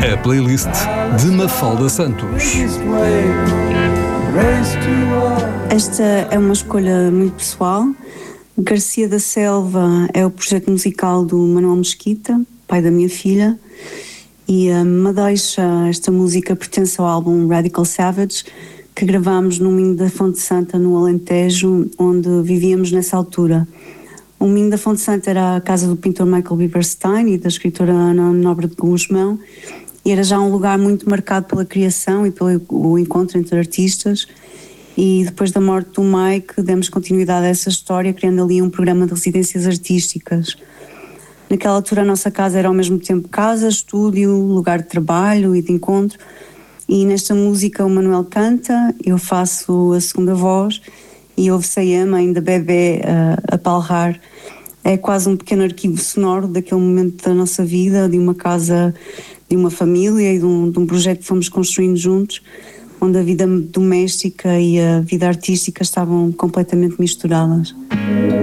A playlist de Mafalda Santos. Esta é uma escolha muito pessoal. Garcia da Selva é o projeto musical do Manuel Mesquita, pai da minha filha, e esta música pertence ao álbum Radical Savage, que gravámos no Minho da Fonte Santa, no Alentejo, onde vivíamos nessa altura. O Minho da Fonte Santa era a casa do pintor Michael Bieberstein e da escritora Ana Nobre de Guzmão, e era já um lugar muito marcado pela criação e pelo encontro entre artistas. E depois da morte do Mike, demos continuidade a essa história, criando ali um programa de residências artísticas. Naquela altura a nossa casa era ao mesmo tempo casa, estúdio, lugar de trabalho e de encontro. E nesta música o Manuel canta, eu faço a segunda voz e ouve-se a Emma, ainda bebê, a palrar. É quase um pequeno arquivo sonoro daquele momento da nossa vida, de uma casa, de uma família e de um projeto que fomos construindo juntos, onde a vida doméstica e a vida artística estavam completamente misturadas.